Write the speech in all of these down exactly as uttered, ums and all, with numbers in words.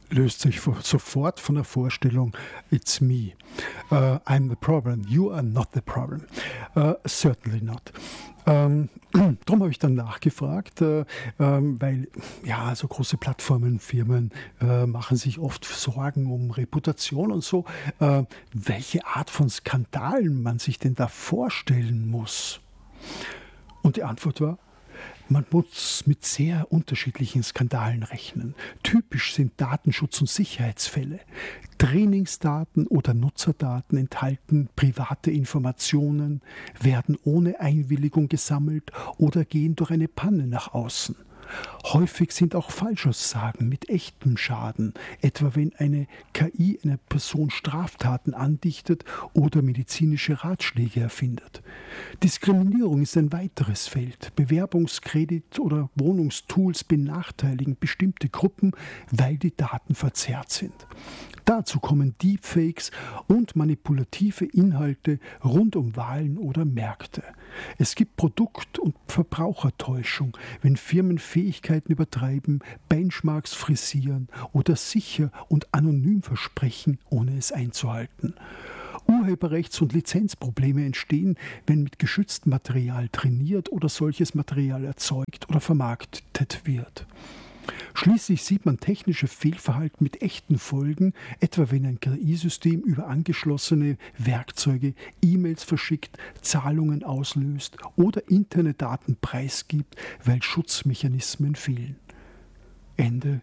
löst sich sofort von der Vorstellung, it's me. Uh, I'm the problem. You are not the problem. Uh, certainly not. Ähm, darum habe ich dann nachgefragt, äh, ähm, weil ja, so große Plattformen, Firmen äh, machen sich oft Sorgen um Reputation und so. Äh, welche Art von Skandalen man sich denn da vorstellen muss? Und die Antwort war, man muss mit sehr unterschiedlichen Skandalen rechnen. Typisch sind Datenschutz- und Sicherheitsfälle. Trainingsdaten oder Nutzerdaten enthalten private Informationen, werden ohne Einwilligung gesammelt oder gehen durch eine Panne nach außen. Häufig sind auch Falschaussagen mit echtem Schaden, etwa wenn eine K I einer Person Straftaten andichtet oder medizinische Ratschläge erfindet. Diskriminierung ist ein weiteres Feld. Bewerbungskredit- oder Wohnungstools benachteiligen bestimmte Gruppen, weil die Daten verzerrt sind. Dazu kommen Deepfakes und manipulative Inhalte rund um Wahlen oder Märkte. Es gibt Produkt- und Verbrauchertäuschung, wenn Firmen Fähigkeiten übertreiben, Benchmarks frisieren oder sicher und anonym versprechen, ohne es einzuhalten. Urheberrechts- und Lizenzprobleme entstehen, wenn mit geschütztem Material trainiert oder solches Material erzeugt oder vermarktet wird. Schließlich sieht man technische Fehlverhalten mit echten Folgen, etwa wenn ein K I-System über angeschlossene Werkzeuge E-Mails verschickt, Zahlungen auslöst oder interne Daten preisgibt, weil Schutzmechanismen fehlen. Ende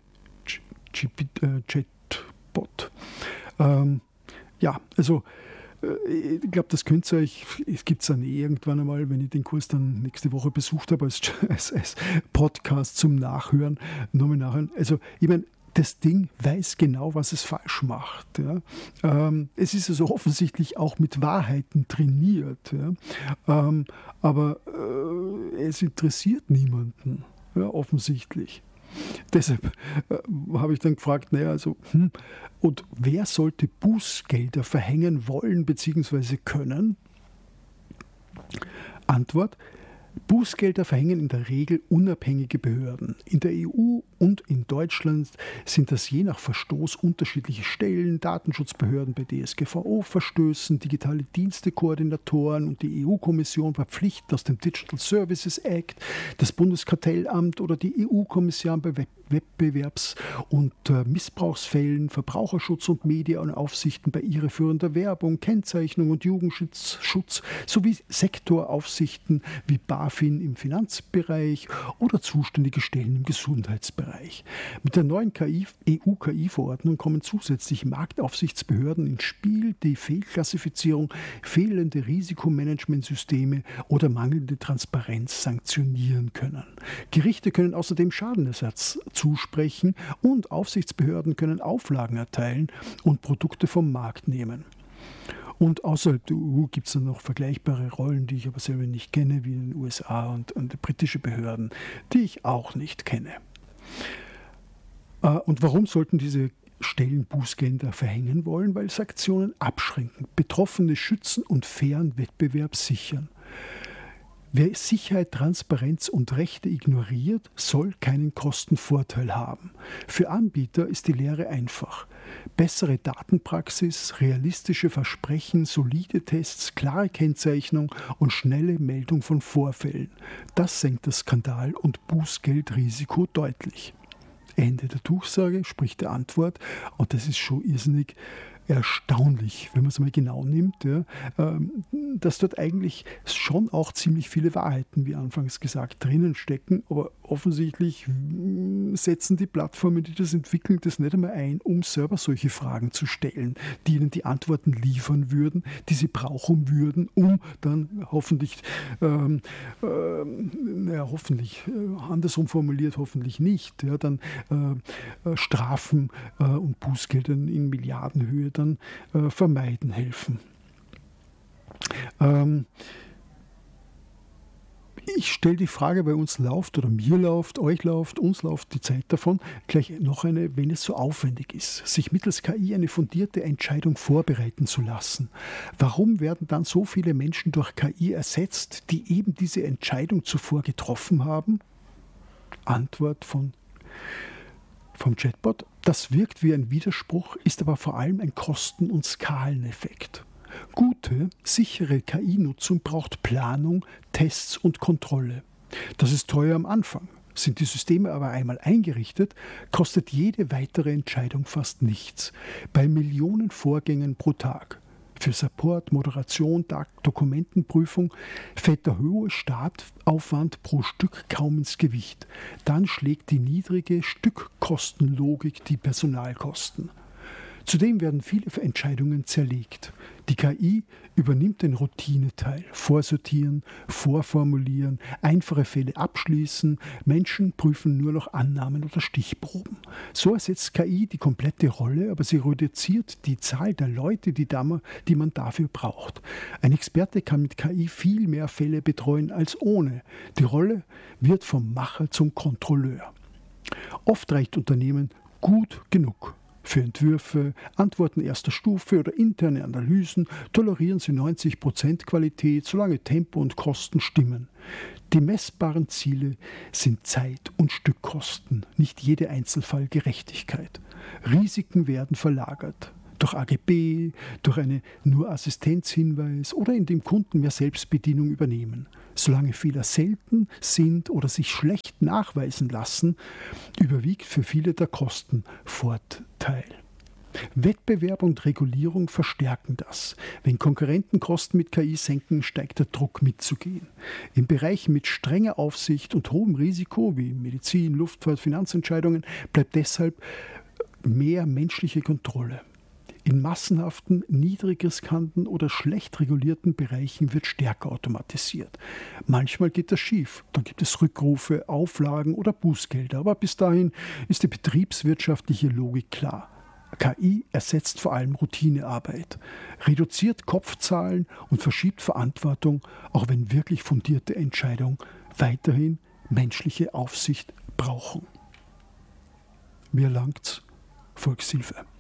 Chatbot. Ähm, ja, also ich glaube, das könnt ihr euch, es gibt es dann eh irgendwann einmal, wenn ich den Kurs dann nächste Woche besucht habe, als, als, als Podcast zum Nachhören, nochmal nachhören. Also, ich meine, das Ding weiß genau, was es falsch macht. Ja. Ähm, es ist also offensichtlich auch mit Wahrheiten trainiert. Ja. Ähm, aber äh, es interessiert niemanden, ja, offensichtlich. Deshalb äh, habe ich dann gefragt, naja, also, hm, und wer sollte Bußgelder verhängen wollen bzw. können? Antwort: Bußgelder verhängen in der Regel unabhängige Behörden. In der E U und in Deutschland sind das je nach Verstoß unterschiedliche Stellen, Datenschutzbehörden bei D S G V O-Verstößen, digitale Dienstekoordinatoren und die E U-Kommission verpflichten aus dem Digital Services Act, das Bundeskartellamt oder die E U-Kommission bei Wettbewerbs- und äh, Missbrauchsfällen, Verbraucherschutz und Medienaufsichten bei irreführender Werbung, Kennzeichnung und Jugendschutz Schutz, sowie Sektoraufsichten wie BaFin im Finanzbereich oder zuständige Stellen im Gesundheitsbereich. Mit der neuen E U-K I-Verordnung kommen zusätzlich Marktaufsichtsbehörden ins Spiel, die Fehlklassifizierung, fehlende Risikomanagementsysteme oder mangelnde Transparenz sanktionieren können. Gerichte können außerdem Schadenersatz zusprechen und Aufsichtsbehörden können Auflagen erteilen und Produkte vom Markt nehmen. Und außerhalb der E U gibt es dann noch vergleichbare Rollen, die ich aber selber nicht kenne, wie in den U S A und, und britische Behörden, die ich auch nicht kenne. Und warum sollten diese Stellen Bußgelder verhängen wollen? Weil Sanktionen abschränken, Betroffene schützen und fairen Wettbewerb sichern. Wer Sicherheit, Transparenz und Rechte ignoriert, soll keinen Kostenvorteil haben. Für Anbieter ist die Lehre einfach. Bessere Datenpraxis, realistische Versprechen, solide Tests, klare Kennzeichnung und schnelle Meldung von Vorfällen. Das senkt das Skandal- und Bußgeldrisiko deutlich. Ende der Durchsage, sprich der Antwort. Und das ist schon irrsinnig erstaunlich, wenn man es mal genau nimmt, ja, ähm, dass dort eigentlich schon auch ziemlich viele Wahrheiten, wie anfangs gesagt, drinnen stecken, aber offensichtlich mh, setzen die Plattformen, die das entwickeln, das nicht einmal ein, um selber solche Fragen zu stellen, die ihnen die Antworten liefern würden, die sie brauchen würden, um dann hoffentlich, ähm, ähm, naja, hoffentlich, äh, andersrum formuliert, hoffentlich nicht, ja, dann äh, äh, Strafen äh, und Bußgeldern in Milliardenhöhe dann äh, vermeiden helfen. Ähm, ich stelle die Frage, bei uns läuft oder mir läuft, euch läuft, uns läuft die Zeit davon, gleich noch eine, wenn es so aufwendig ist, sich mittels K I eine fundierte Entscheidung vorbereiten zu lassen. Warum werden dann so viele Menschen durch K I ersetzt, die eben diese Entscheidung zuvor getroffen haben? Antwort von vom Chatbot. Das wirkt wie ein Widerspruch, ist aber vor allem ein Kosten- und Skaleneffekt. Gute, sichere K I-Nutzung braucht Planung, Tests und Kontrolle. Das ist teuer am Anfang. Sind die Systeme aber einmal eingerichtet, kostet jede weitere Entscheidung fast nichts. Bei Millionen Vorgängen pro Tag. Für Support, Moderation, Dokumentenprüfung fällt der hohe Startaufwand pro Stück kaum ins Gewicht. Dann schlägt die niedrige Stückkostenlogik die Personalkosten. Zudem werden viele Entscheidungen zerlegt. Die K I übernimmt den Routineteil. Vorsortieren, vorformulieren, einfache Fälle abschließen. Menschen prüfen nur noch Annahmen oder Stichproben. So ersetzt K I die komplette Rolle, aber sie reduziert die Zahl der Leute, die, da, die man dafür braucht. Ein Experte kann mit K I viel mehr Fälle betreuen als ohne. Die Rolle wird vom Macher zum Kontrolleur. Oft reicht Unternehmen gut genug. Für Entwürfe, Antworten erster Stufe oder interne Analysen tolerieren sie neunzig Prozent Qualität, solange Tempo und Kosten stimmen. Die messbaren Ziele sind Zeit- und Stückkosten, nicht jeder Einzelfall Gerechtigkeit. Risiken werden verlagert. Durch A G B, durch einen nur Assistenzhinweis oder indem Kunden mehr Selbstbedienung übernehmen. Solange Fehler selten sind oder sich schlecht nachweisen lassen, überwiegt für viele der Kostenvorteil. Wettbewerb und Regulierung verstärken das. Wenn Konkurrenten Kosten mit K I senken, steigt der Druck mitzugehen. In Bereichen mit strenger Aufsicht und hohem Risiko wie Medizin, Luftfahrt, Finanzentscheidungen bleibt deshalb mehr menschliche Kontrolle. In massenhaften, niedrig riskanten oder schlecht regulierten Bereichen wird stärker automatisiert. Manchmal geht das schief. Dann gibt es Rückrufe, Auflagen oder Bußgelder. Aber bis dahin ist die betriebswirtschaftliche Logik klar. K I ersetzt vor allem Routinearbeit, reduziert Kopfzahlen und verschiebt Verantwortung, auch wenn wirklich fundierte Entscheidungen weiterhin menschliche Aufsicht brauchen. Mir langt's. Volkshilfe.